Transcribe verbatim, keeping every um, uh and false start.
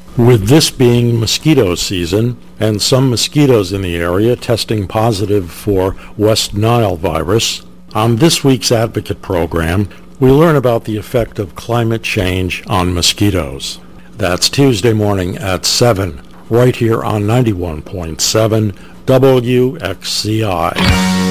With this being mosquito season, and some mosquitoes in the area testing positive for West Nile virus, on this week's Advocate program, we learn about the effect of climate change on mosquitoes. That's Tuesday morning at seven, right here on ninety-one point seven W X C I.